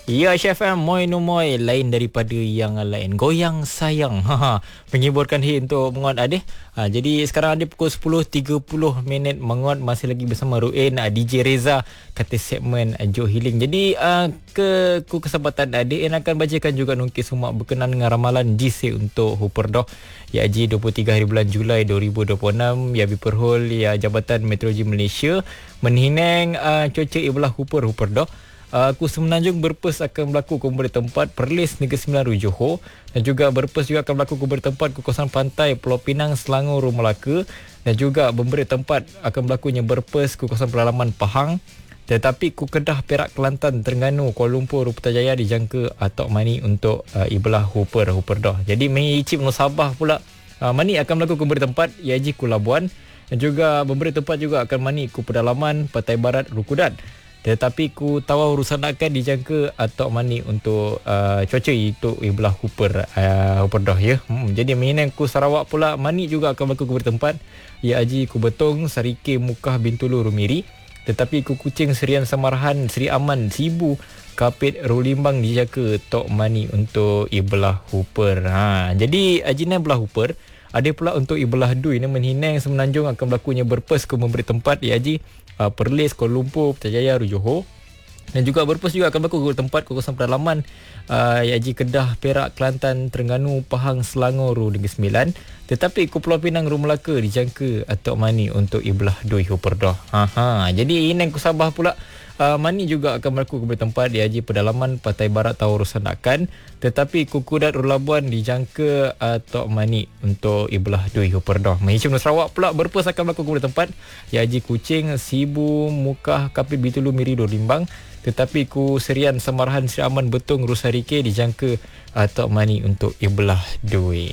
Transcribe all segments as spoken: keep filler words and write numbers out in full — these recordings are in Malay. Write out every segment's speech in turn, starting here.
Ya, Chef M, Moi no Moi, lain daripada yang lain. Goyang sayang. Ha, menghiburkan hi untuk menguat adeh. Ha, jadi sekarang ada pukul sepuluh tiga puluh minit menguat, masih lagi bersama Ruin, D J Reza kata segmen Joe Healing. Jadi uh, ke ku kesempatan adeh yang akan bacakan juga nungkis sumak berkenaan dengan ramalan G C untuk Huperdoh ya Haji dua puluh tiga hari bulan Julai dua ribu dua puluh enam ya Biperhol ya Jabatan Meteorologi Malaysia menhinang uh, cuaca ibelah Huper Huperdoh. Uh, Ku Semenanjung berpes akan berlaku kumbul tempat Perlis Negeri Sembilan Ru Johor, dan juga berpes juga akan berlaku kumbul tempat ke kawasan pantai Pulau Pinang Selangor Ru Melaka, dan juga memberi tempat akan berlakunya berpes ke kawasan pedalaman Pahang. Tetapi ku Kedah, Perak, Kelantan, Terengganu, Kuala Lumpur, Ru Putrajaya dijangka atok mani untuk uh, ibelah Huper Huperdoh. Jadi mengicip no Sabah pula uh, mani akan berlaku kumbul tempat iaji ku Labuan, dan juga memberi tempat juga akan mani ku pedalaman Pantai Barat Ru Kudat. Tetapi ku tawau urusan akan dijangka atau mani untuk uh, cuaca itu ibelah Huper uh, Huperdoh ya. Hmm, jadi mainan ku Sarawak pula mani juga akan berlaku ku bertempat ya Haji ku Betong, Sarike, Mukah, Bintulu, Rumiri. Tetapi ku Kuching, Serian, Samarahan, Seri Aman, Sibu, Kapit, Rulimbang dijangka tok mani untuk ibelah Huper. Ha, jadi Haji belah Huper. Ada pula untuk ibelah Dui ni menhinang Semenanjung akan berlakunya berpes ke memberi tempat ya Haji uh, Perlis, Kuala Lumpur, Putrajaya, Ru Johor, dan juga berpes juga akan berlaku ke tempat ke kawasan pedalaman uh, ya Haji Kedah, Perak, Kelantan, Terengganu, Pahang, Selangor, Ru Negeri Sembilan. Tetapi ku Pulau Pinang, Ru Melaka dijangka atau mani untuk ibelah Dui Huperdoh. Ha ha. Jadi ini ku Sabah pula Uh, mani juga akan berlaku ke tempat di Haji pedalaman Pantai Barat Tawau Rusanakan. Tetapi Kukudat Ru Labuan dijangka atau uh, mani untuk ibelah Dui Huperdoh. Mahicam Sarawak pula berpes akan berlaku ke tempat di Haji Kuching, Sibu, Mukah, Kapit, Bintulu, Miri, Limbang. Tetapi ku Serian, Samarahan, Seri Aman, Betong, Ru Sarike dijangka atau uh, mani untuk ibelah Dui.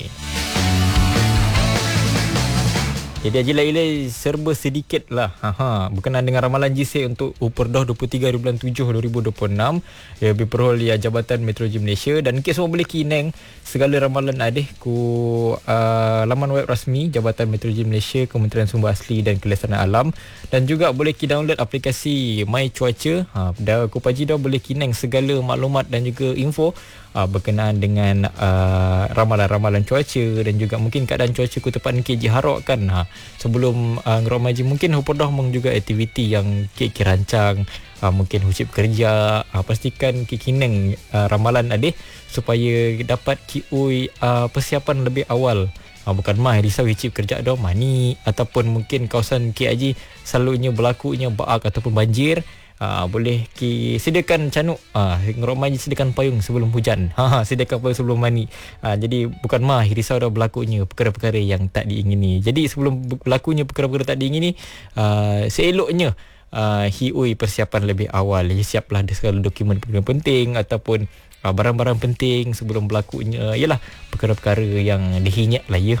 Jadi Haji Lailai serba sedikit lah ha, ha, berkenaan dengan ramalan G C untuk Huperdoh dua puluh tiga hari bulan tujuh dua ribu dua puluh enam ya Biperhol ya Jabatan Meteorologi Malaysia. Dan kes semua boleh kineng segala ramalan adeh ku uh, laman web rasmi Jabatan Meteorologi Malaysia, Kementerian Sumber Asli dan Kelestarian Alam, dan juga boleh ki download aplikasi My Cuaca. Ha, dah ku paji dah boleh kineng segala maklumat dan juga info uh, berkenaan dengan uh, ramalan-ramalan cuaca, dan juga mungkin keadaan cuaca ku tepat K J Harok kan. Ha, sebelum uh, ngerok maji mungkin Huperdoh meng juga aktiviti yang kiki rancang, uh, mungkin hucip kerja, uh, pastikan kikineng uh, ramalan adeh supaya dapat kiui uh, persiapan lebih awal. Uh, bukan mah risau hicip kerja dah mani, ataupun mungkin kawasan K Haji selalunya berlakunya baak ataupun banjir. Uh, boleh ki sediakan canuk, uh, ngerok mani sediakan payung sebelum hujan. Ha, sediakan payung sebelum mani. Uh, jadi bukan mah risau dah berlakunya perkara-perkara yang tak diingini. Jadi sebelum berlakunya perkara-perkara tak diingini, uh, seeloknya uh, hiui persiapan lebih awal. Jadi siaplah segala dokumen penting ataupun uh, barang-barang penting sebelum berlakunya. Yalah perkara-perkara yang dihinyak lah ya.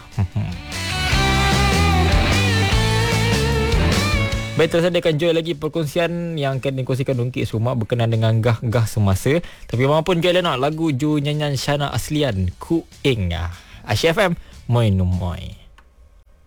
Baik, terus ada akan join lagi perkongsian yang akan dikongsikan Dongkik Sumak berkenaan dengan gah-gah semasa. Tapi maupun join nak lagu Ju nyanyian Shana Aslian Ku Ing. Asyik F M, Moi no Moi.